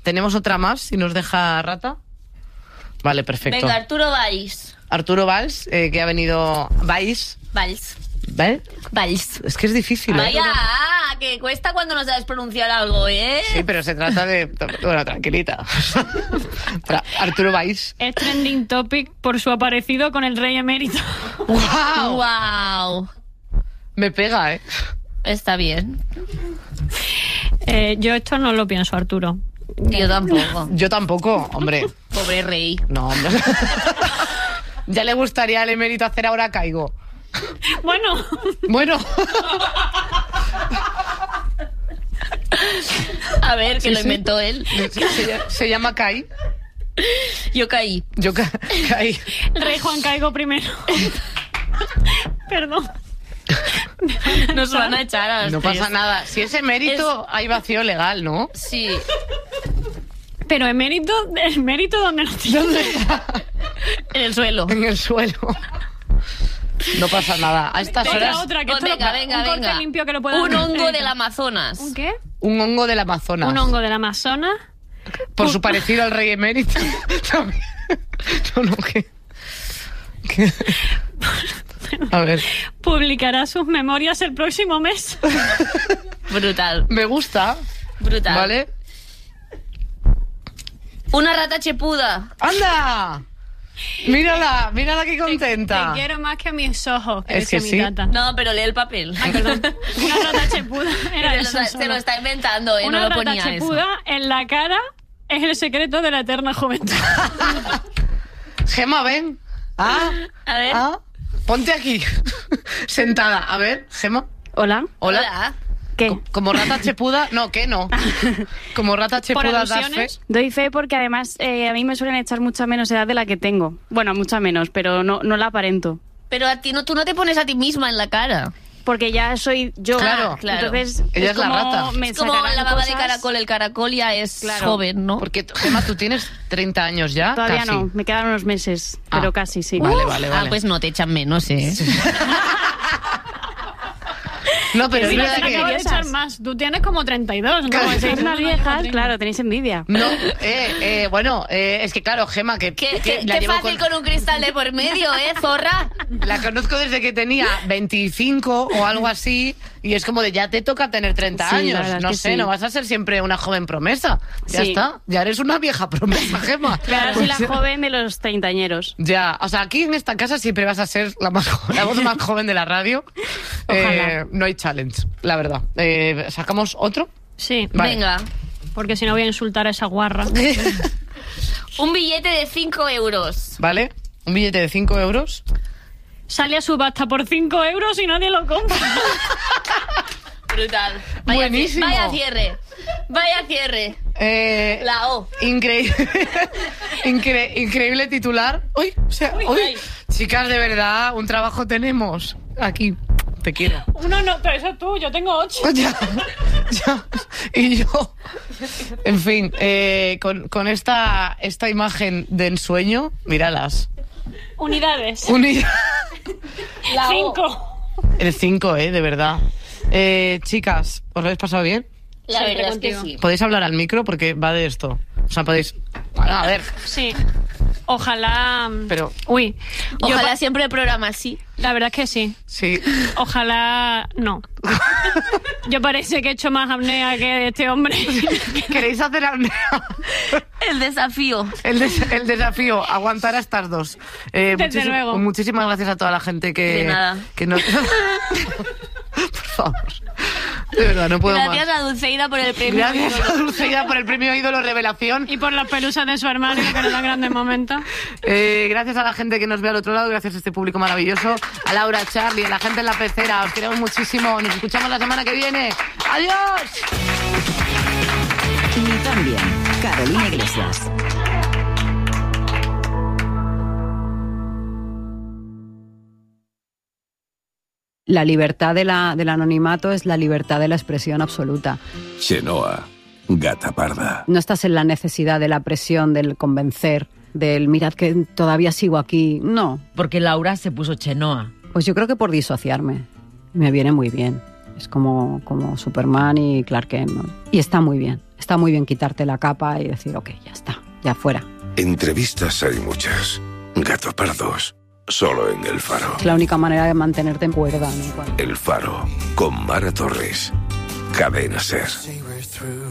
¿Tenemos otra más, si nos deja Rata? Vale, perfecto. Venga, Arturo Valls. Arturo Valls, que ha venido... Valls. ¿Vale? Valls. Es que es difícil, ¿eh? Vaya, que cuesta cuando no sabes pronunciar algo, ¿eh? Sí, pero se trata de... Bueno, tranquilita. Arturo Valls. Es trending topic por su aparecido con el rey emérito. ¡Wow! ¡Wow! Me pega, ¿eh? Está bien. Yo esto no lo pienso, Arturo. Yo tampoco. Yo tampoco, hombre. Pobre rey. No, hombre. Ya le gustaría al emérito hacer Ahora Caigo. Bueno. A ver, que lo inventó él. Se llama Kai. Yo caí. Kai. El rey Juan Caigo primero. Perdón. Nos van a echar a las No tres. pasa nada. Si es emérito, hay vacío legal, ¿no? Sí. Pero el mérito ¿dónde lo tiene? En el suelo. En el suelo. No pasa nada. A estas horas... Otra, que esto Venga, un corte limpio que lo pueda... Un hongo del Amazonas. ¿Un qué? Un hongo del Amazonas. Un hongo del Amazonas. Por su parecido al rey emérito. No, ¿qué? A ver. Publicará sus memorias el próximo mes. Brutal. Me gusta. Brutal. ¿Vale? Una rata chepuda. ¡Anda! Mírala qué Te contenta. quiero más que a mis ojos, que Es que decía mi sí. tata. No, pero lee el papel. Ay, perdón. Una rata chepuda. Era eso Se solo. lo está inventando, ¿eh? Una No lo rata ponía chepuda eso. en la cara es el secreto de la eterna juventud. Gema, ven. A ver. Ponte aquí. Sentada. A ver, Gema. Hola. Hola. ¿Qué? Como rata chepuda... No, ¿qué no? Como rata ¿Por chepuda das fe. alusiones? Doy fe porque además a mí me suelen echar mucha menos edad de la que tengo. Bueno, mucha menos, pero no la aparento. Pero a ti tú no te pones a ti misma en la cara. Porque ya soy yo. Claro, claro. Entonces, Ella es la como rata. me Es como sacarán la baba de cosas- caracol. El caracol ya es Claro. joven, ¿no? Porque, Gema, tú tienes 30 años ya. Todavía casi. no, me quedan unos meses, pero casi sí. Vale. Ah, pues no te echan menos, ¿eh? No, pero es Mira, verdad te acabo de que... echar más. Tú tienes como 32, ¿no? Claro, Como Sois unas 31, viejas, 30. claro, tenéis envidia. No, bueno, es que claro, Gema, que Qué la llevo fácil con un cristal de por medio, ¿eh, zorra? La conozco desde que tenía 25 o algo así, y es como de ya te toca tener 30 Sí, la años. verdad es No que sé, sí. no vas a ser siempre una joven promesa. Ya Sí. está, ya eres una vieja promesa, Gema. Claro, soy la Pues, joven de los treintañeros. Ya, o sea, aquí en esta casa siempre vas a ser la voz más joven de la radio. Ojalá. No hay challenge, la verdad. ¿Sacamos otro? Sí, Vale. Venga. porque si no voy a insultar a esa guarra. Un billete de 5 euros. ¿Vale? Un billete de 5 euros. Sale a subasta por 5 euros y nadie lo compra. Brutal. Buenísimo. Vaya cierre. Vaya cierre. La O. Increíble titular. Uy, o sea, uy. ay. Chicas, de verdad, un trabajo tenemos aquí. Te quiero. Uno no, pero eso tú, yo tengo 8. Ya. Y yo. En fin, con esta imagen de ensueño, míralas. Unidades. La O. 5. El 5, de verdad. Chicas, ¿os lo habéis pasado bien? La Siempre verdad es que contigo. sí. ¿Podéis hablar al micro? Porque va de esto. O sea, podéis... Bueno, a ver, Sí. Ojalá. pero Uy. yo Ojalá siempre el programa así. La verdad es que sí. sí. Ojalá no. Yo parece que he hecho más apnea que este hombre. ¿Queréis hacer apnea? El desafío. El desafío, aguantar a estas dos. Desde luego. Muchísimas gracias a toda la gente que... De nada. Que nos... Por favor. De verdad, no puedo Gracias más. a Dulceida por el premio. Gracias a Dulceida por el premio Ídolo Revelación. Y por las pelusas de su armario que nos da grandes momentos. Gracias a la gente que nos ve al otro lado, gracias a este público maravilloso, a Laura, a Charlie, a la gente en la pecera. Os queremos muchísimo. Nos escuchamos la semana que viene. ¡Adiós! Ni tan bien. Carolina Iglesias. La libertad del anonimato es la libertad de la expresión absoluta. Chenoa, gata parda. No estás en la necesidad de la presión, del convencer, del mirad que todavía sigo aquí. No. Porque Laura se puso Chenoa. Pues yo creo que por disociarme. Me viene muy bien. Es como Superman y Clark Kent, ¿no? Y está muy bien. está muy bien quitarte la capa y decir, ok, ya está, ya fuera. Entrevistas hay muchas. Gatopardos, solo en El Faro. Es la única manera de mantenerte en cuerda, ¿no? El Faro, con Mara Torres. Cadena SER.